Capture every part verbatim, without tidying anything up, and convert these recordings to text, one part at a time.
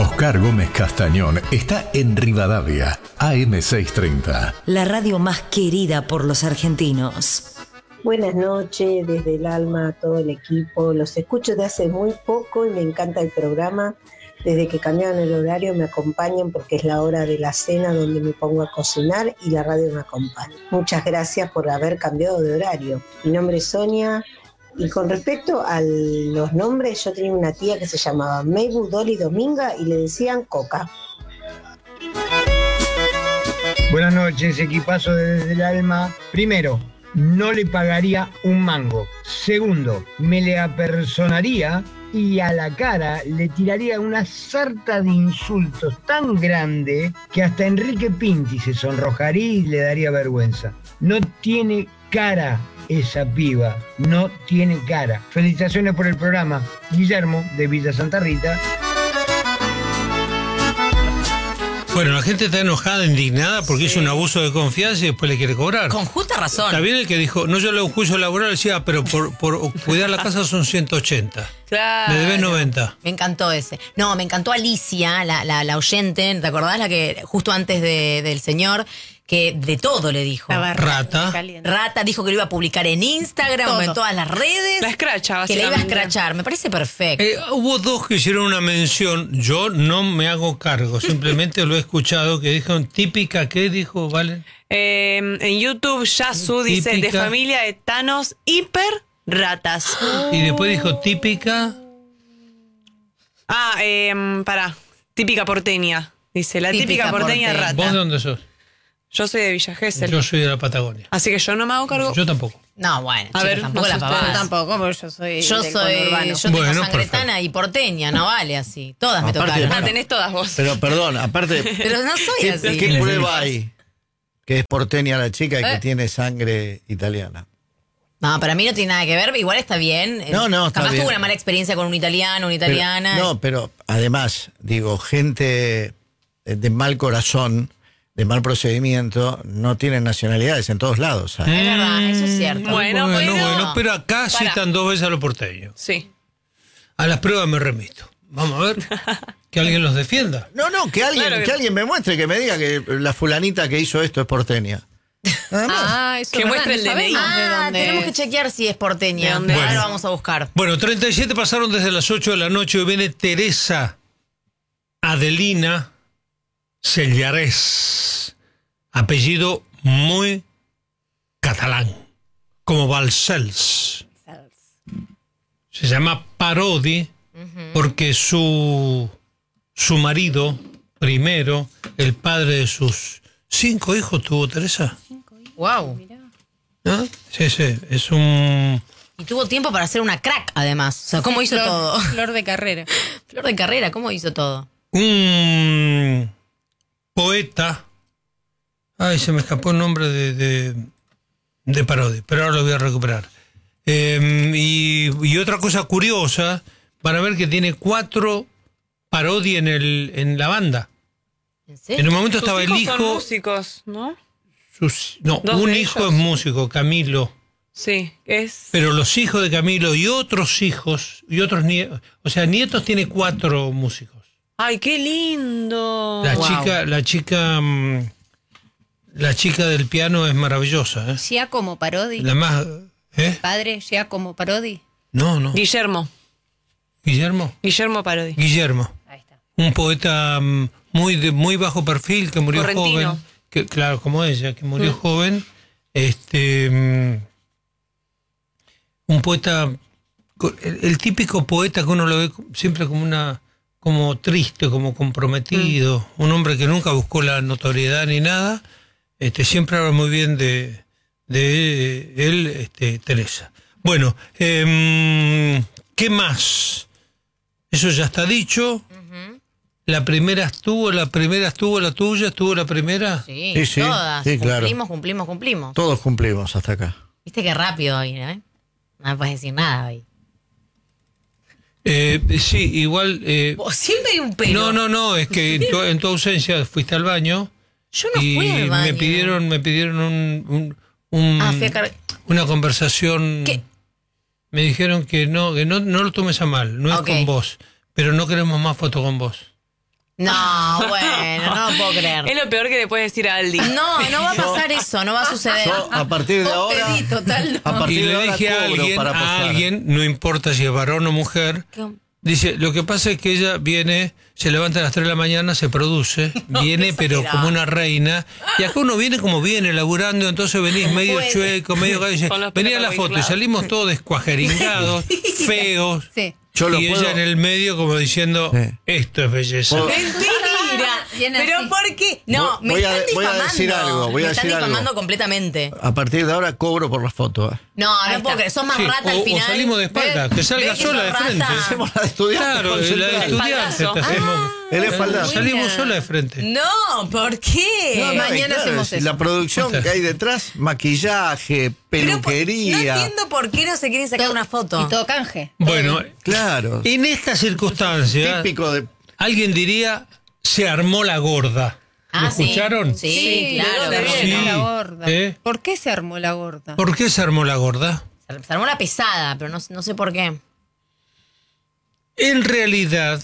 Oscar Gómez Castañón está en Rivadavia, A M seiscientos treinta. La radio más querida por los argentinos. Buenas noches, desde el alma a todo el equipo. Los escucho de hace muy poco y me encanta el programa. Desde que cambiaron el horario me acompañan porque es la hora de la cena donde me pongo a cocinar y la radio me acompaña. Muchas gracias por haber cambiado de horario. Mi nombre es Sonia. Y con respecto a los nombres, yo tenía una tía que se llamaba Meibu Dolly Dominga y le decían Coca. Buenas noches, equipazo de Desde el Alma. Primero, no le pagaría un mango. Segundo, me le apersonaría y a la cara le tiraría una sarta de insultos tan grande que hasta Enrique Pinti se sonrojaría y le daría vergüenza. No tiene cara esa piba, no tiene cara. Felicitaciones por el programa. Guillermo, de Villa Santa Rita. Bueno, la gente está enojada, indignada porque sí. hizo un abuso de confianza y después le quiere cobrar. Con justa razón. Está bien el que dijo, no, yo le hago un juicio laboral, decía, pero por, por cuidar la casa son ciento ochenta. Claro. Me debes noventa. Me encantó ese. No, me encantó Alicia, la, la, la oyente, ¿te acordás? La que justo antes de, del señor, que de todo le dijo. Rata. Rata, dijo que lo iba a publicar en Instagram, todo. En todas las redes. La escracha, que le iba a escrachar, me parece perfecto. Eh, hubo dos que hicieron una mención, yo no me hago cargo, simplemente lo he escuchado, que dijeron típica, ¿qué dijo, Valen? Eh, en YouTube, Yasu dice, de familia de Thanos, hiper ratas. Y después dijo típica. Ah, eh, pará, típica porteña, dice, la típica, típica porteña, porteña rata. ¿Vos de dónde sos? Yo soy de Villa Gesell. Yo soy de la Patagonia. Así que yo no me hago cargo. Yo tampoco. No, bueno, a chicos, ver, tampoco no la pavada. Yo tampoco, porque yo soy Yo del soy, conurbano. yo tengo bueno, sangretana perfecto. y porteña, no vale así. Todas aparte, me tocaron. Ah, tenés todas vos. Pero perdón, aparte. Pero no soy ¿qué, así. ¿Qué prueba hay? Que es porteña la chica y ¿Eh? que tiene sangre italiana. No, para mí no tiene nada que ver, igual está bien. No, no, está Capaz bien. tuvo una mala experiencia con un italiano, una italiana. Pero, no, pero además, digo, gente de mal corazón, de mal procedimiento, no tienen nacionalidades en todos lados. ¿Sabes? Es verdad, eso es cierto. Bueno, bueno, pero- bueno, pero acá Para. citan dos veces a los porteños. Sí. A las pruebas me remito. Vamos a ver, que alguien los defienda. No, no, que alguien, Claro que- que alguien me muestre, que me diga que la fulanita que hizo esto es porteña. Nada más. Ah, eso Que es verdad, muestre no el D N I. sabemos de Ah, dónde tenemos que es. chequear si es porteña. ¿De dónde Ahora es? lo vamos a buscar. Bueno, treinta y siete pasaron desde las ocho de la noche. Hoy viene Teresa Adelina Sellarés. Apellido muy catalán, como Balcells. Se llama Parodi porque su, su marido, primero, el padre de sus cinco hijos, tuvo Teresa. Wow. ¿No? Sí, sí, es un... Y tuvo tiempo para hacer una crack, además. O sea, ¿cómo hizo Flor- todo? Flor de carrera. Flor de carrera, ¿cómo hizo todo? un poeta. Ay, se me escapó el nombre de, de, de Parodi, pero ahora lo voy a recuperar. Eh, y, y otra cosa curiosa, van a ver que tiene cuatro Parodi en, el, en la banda. ¿En serio? En un momento Sus estaba el hijos hijo. son músicos, ¿no? Sus, no, ¿Dos un de hijo ellos? es músico, Camilo. Sí, es... Pero los hijos de Camilo y otros hijos, y otros nietos, o sea, nietos tiene cuatro músicos. ¡Ay, qué lindo! La Wow. chica, la chica, mm, la chica del piano es maravillosa, ¿eh? Giacomo Parodi. La más, ¿eh? Padre Giacomo Parodi. No, no. Guillermo. Guillermo. Guillermo Parodi. Guillermo. Ahí está. Un poeta mm, muy de muy bajo perfil que murió Correntino. joven, que claro, como ella, que murió mm. joven, este, mm, un poeta, el, el típico poeta que uno lo ve siempre como una, como triste, como comprometido, mm. un hombre que nunca buscó la notoriedad ni nada, este, siempre habla muy bien de, de él, este, Teresa. Bueno, eh, ¿qué más? Eso ya está dicho. Uh-huh. La primera estuvo, la primera estuvo la tuya, estuvo la primera. Sí, Sí, sí, todas. sí, claro. Cumplimos, cumplimos, cumplimos. Todos cumplimos hasta acá. Viste qué rápido hoy, ¿eh? No me puedes decir nada hoy. Eh, sí, igual... Eh, Vos siempre hay un pelo. no, no, no, es que en tu, en tu ausencia fuiste al baño. Yo no y fui al baño. me pidieron, me pidieron un, un, un Ah, fui a car- una conversación. ¿Qué? Me dijeron que no, que no, no lo tomes a mal, no es Ok. con vos, pero no queremos más foto con vos. No, bueno, no lo puedo creer. Es lo peor que le puedes decir a Aldi. No, no va a pasar eso, no va a suceder. Yo, a partir de Oh, ahora. pedí, total, no. A partir Y de le ahora dije a cobro alguien, para a posar. alguien, no importa si es varón o mujer, ¿Qué? dice, lo que pasa es que ella viene, se levanta a las tres de la mañana, se produce, viene pero exagerado. como una reina, y acá uno viene como viene, laburando, entonces venís medio puede. chueco, medio gallo, y dice, Con los venía pelos la foto y clavados. salimos todos descuajeringados, feos, Sí. Yo lo y puedo- ella en el medio como diciendo, Sí. esto es belleza. Puedo- Mentira. Viene Pero así. ¿por qué? No, Voy- me voy a- están voy a difamando. decir algo, voy a me están decir algo. difamando completamente. A partir de ahora cobro por la foto. ¿eh? No, Ahí no está. puedo creer. Sos más Sí, rata o, al o final. salimos de espalda, ¿Ves? que salga ¿Ves que sola sos de rata? frente. Hacemos la de estudiante. Claro, la de concentrada. estudiante te Espaldazo. hacemos. El espaldazo. Salimos Buena. sola de frente. No, ¿por qué? No, no, Mañana y claro, hacemos es eso. La producción que hay detrás, maquillaje, Pero por- peluquería. No entiendo por qué no se quieren sacar una foto. Y todo canje. Bueno, Claro. en esta circunstancia, Típico de. alguien diría, se armó la gorda. ¿Lo Ah, sí. escucharon? Sí, Sí, claro. ¿de dónde que viene sí. la gorda? ¿Eh? ¿Por qué se armó la gorda? ¿Por qué se armó la gorda? Se se armó la pesada, pero no, no sé por qué. En realidad,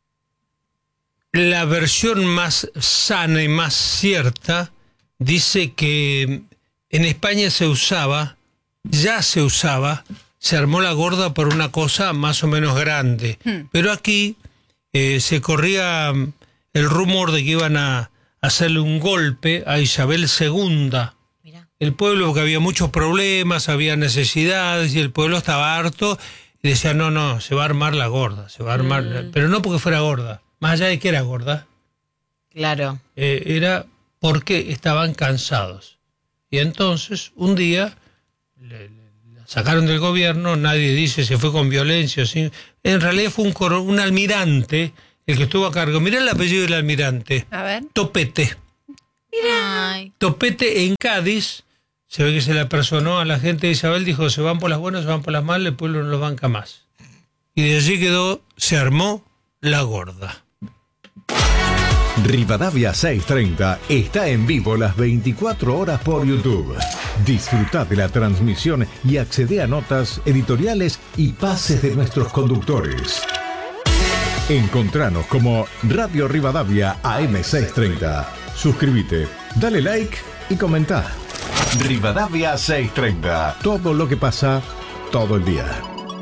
la versión más sana y más cierta dice que en España se usaba, ya se usaba, se armó la gorda por una cosa más o menos grande. Hmm. Pero aquí eh, se corría mm, el rumor de que iban a hacerle un golpe a Isabel segunda. Mirá. El pueblo, porque había muchos problemas, había necesidades y el pueblo estaba harto y decía, no, no, se va a armar la gorda, se va a armar, Mm. pero no porque fuera gorda, más allá de que era gorda, Claro. eh, era porque estaban cansados. Y entonces, un día, le, le- la sacaron del gobierno, nadie dice se fue con violencia, ¿sí? En realidad fue un, coro- un almirante el que estuvo a cargo. Mirá el apellido del almirante, A ver. Topete. Ay. Topete en Cádiz, se ve que se le personó a la gente de Isabel, dijo, se van por las buenas, se van por las malas, el pueblo no los banca más. Y de allí quedó, se armó la gorda. Rivadavia seiscientos treinta está en vivo las veinticuatro horas por YouTube. Disfruta de la transmisión y accede a notas, editoriales y pases de nuestros conductores. Encontranos como Radio Rivadavia A M seiscientos treinta. Suscríbete, dale like y comenta. Rivadavia seiscientos treinta. Todo lo que pasa todo el día.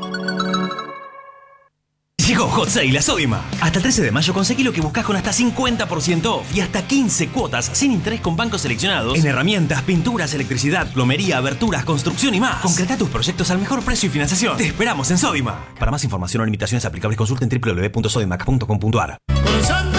Llegó Hot Sale a Sodimac. Hasta el trece de mayo conseguí lo que buscas con hasta cincuenta por ciento off y hasta quince cuotas sin interés con bancos seleccionados en herramientas, pinturas, electricidad, plomería, aberturas, construcción y más. Concreta tus proyectos al mejor precio y financiación. Te esperamos en Sodimac. Para más información o limitaciones aplicables consulten doble u doble u doble u punto sodimac punto com punto a r. Con Santa